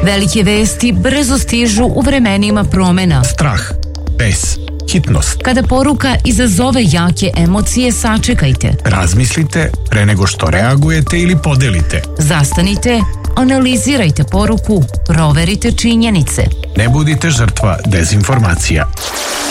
Velike vesti brzo stižu u vremenima promena. Strah, bes, hitnost. Kada poruka izazove jake emocije, sačekajte. Razmislite pre nego što reagujete ili podelite. Zastanite, analizirajte poruku, proverite činjenice. Ne budite žrtva dezinformacija.